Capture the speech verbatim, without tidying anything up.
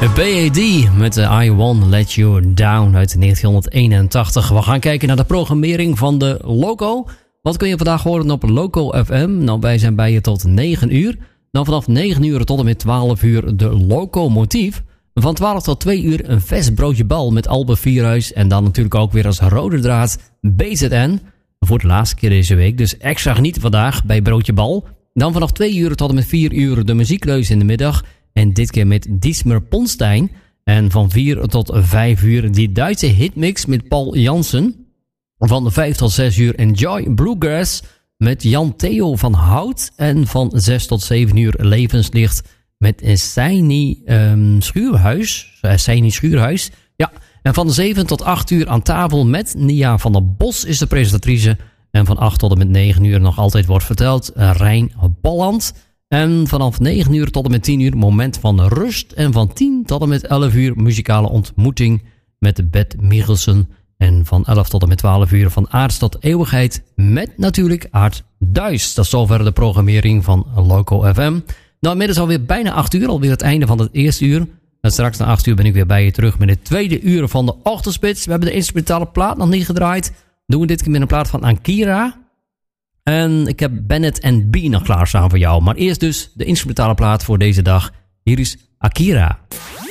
B A D met uh, I Won't Let You Down uit negentienhonderdeenentachtig. We gaan kijken naar de programmering van de Loco. Wat kun je vandaag horen op Loco F M? Nou, wij zijn bij je tot negen uur. Dan vanaf negen uur tot en met twaalf uur de Locomotief. Van twaalf tot twee uur een vers broodje bal met Albert Vierhuis. En dan natuurlijk ook weer als rode draad B Z N. Voor de laatste keer deze week. Dus extra genieten vandaag bij broodje bal. Dan vanaf twee uur tot en met vier uur de muziekleus in de middag. En dit keer met Diesmer Ponstein. En van vier tot vijf uur die Duitse hitmix met Paul Jansen. Van vijf tot zes uur Enjoy Bluegrass met Jan Theo van Hout. En van zes tot zeven uur Levenslicht met Seini um, Schuurhuis. Uh, Seini Schuurhuis. Ja. En van zeven tot acht uur aan tafel met Nia van der Bos is de presentatrice. En van acht tot en met negen uur nog altijd wordt verteld uh, Rijn Balland. En vanaf negen uur tot en met tien uur moment van rust. En van tien tot en met elf uur muzikale ontmoeting met Bert Michelsen. En van elf tot en met twaalf uur van aards tot eeuwigheid met natuurlijk Aard Duis. Dat is zover de programmering van Loco F M. Nou, inmiddels alweer bijna acht uur, alweer het einde van het eerste uur. En straks na acht uur ben ik weer bij je terug met het tweede uur van de ochtendspits. We hebben de instrumentale plaat nog niet gedraaid. Doen we dit keer met een plaat van Akira. En ik heb Bennett en B nog klaarstaan voor jou. Maar eerst dus de instrumentale plaat voor deze dag. Hier is Akira.